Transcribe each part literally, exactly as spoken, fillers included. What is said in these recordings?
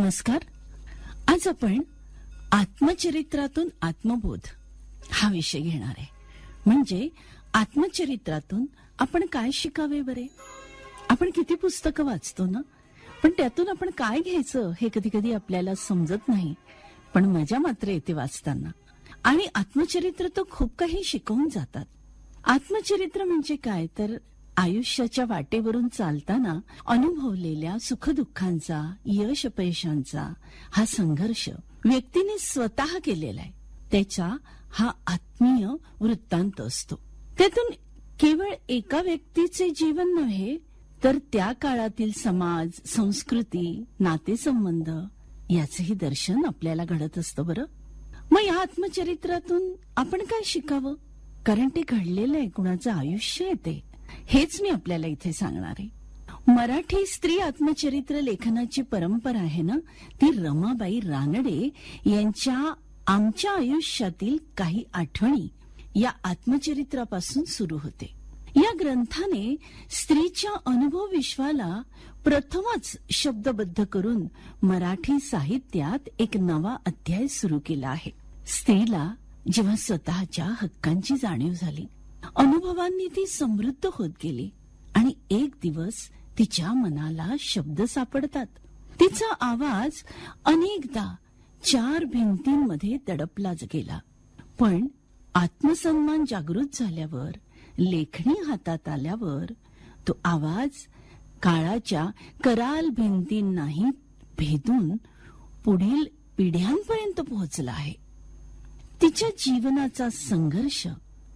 नमस्कार. आज आपण आत्मचरित्रातून आत्मबोध हा विषय घेणार आहे. म्हणजे आत्मचरित्रातून आपण काय शिकावे बरे. आपण किती पुस्तकं वाचतो ना, पण त्यातून आपण काय घ्यायचं हे कधी कधी आपल्याला समजत नाही, पण मजा मात्र येते वाचताना. आणि आत्मचरित्र तर खूप काही शिकवून जातात. आत्मचरित्र म्हणजे काय तर आयुष्याच्या वाटेवरून चालताना अनुभवलेल्या सुखदुःखांचा, यश अपयशांचा हा संघर्ष व्यक्तीने स्वतः केलेला आहे, त्याचा हा आत्मीय वृत्तांत असतो. त्यातून केवळ एका व्यक्तीचे जीवन नव्हे तर त्या काळातील समाज, संस्कृती, नातेसंबंध याचेही दर्शन आपल्याला घडत असतं. बरं, मग या आत्मचरित्रातून आपण काय शिकावं, कारण ते घडलेलं आहे, कुणाचं आयुष्य आहे ते, हेच मी आपल्याला इथे सांगणार आहे. मराठी स्त्री आत्मचरित्र लेखनाची परंपरा आहे ना, ती रमाबाई रानडे यांच्या आमच्या आयुष्यातील काही आठवणी या आत्मचरित्रापासून सुरू होते. या ग्रंथाने स्त्रीच्या अनुभव विश्वाला प्रथमच शब्दबद्ध करून मराठी साहित्यात एक नवा अध्याय सुरू केला आहे. स्त्रीला जेव्हा स्वतःच्या हक्कांची जाणीव झाली, अनुभवांनी ती समृद्ध होत गेली आणि एक दिवस तिच्या मनाला शब्द सापडतात. तिचा आवाज अनेकदा चार भिंतींमध्ये दडपलाच गेला, पण आत्मसन्मान जागृत झाल्यावर, लेखणी हातात आल्यावर तो आवाज काळाच्या कराल भिंतींनाही भेदून पुढील पिढ्यांपर्यंत पोहोचला आहे. तिच्या जीवनाचा संघर्ष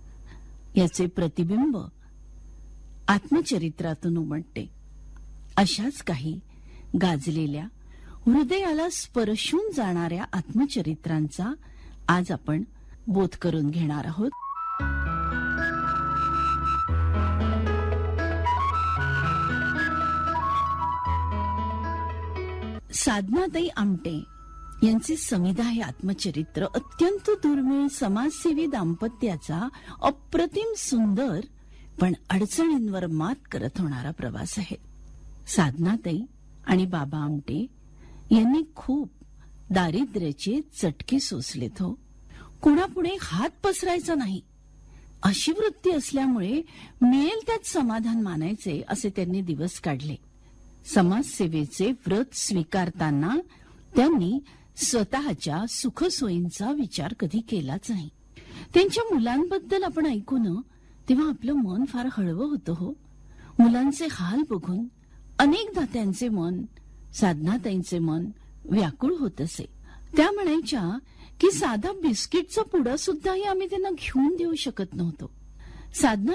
याचे प्रतिबिंब आत्मचरित्रातून उमटते. अशाच काही गाजलेल्या, हृदयाला स्पर्शून जाणाऱ्या आत्मचरित्रांचा आज आपण बोध करून घेणार आहोत. साधनाताई आमटे यांचे समिधा हे आत्मचरित्र अत्यंत दुर्मिळ समाजसेवी दाम्पत्याचा अप्रतिम सुंदर पण अडचणींवर मात करत होणारा प्रवास आहे. साधनाताई आणि बाबा आमटे यांनी खूप दारिद्र्याचे चटके सोसलेत. हो, कुणापुढे हात पसरायचा नाही अशी वृत्ती असल्यामुळे मिळेल त्यात समाधान मानायचे असे त्यांनी दिवस काढले. समाजसेवेचे व्रत स्वीकारताना त्यांनी स्वतःच्या सुखसोयींचा विचार कधी केलाच नाही. त्यांच्या मुलांबद्दल आपण ऐकू न तेव्हा आपलं मन फार हळवं होतं. हो, मुलांचे हाल बघून अनेकदा त्यांचे मन, साधनाताईंचे मन व्याकुळ होत असे. त्या म्हणायच्या की साधा बिस्किटचा पुडा सुद्धाही आम्ही त्यांना घेऊन देऊ शकत नव्हतो. साधना